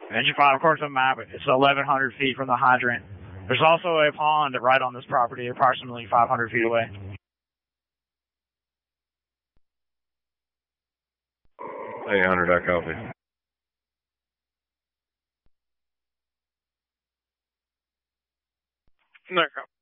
Engine 5, according to the map, it's 1,100 feet from the hydrant. There's also a pond right on this property, approximately 500 feet away. 800, I copy. No copy.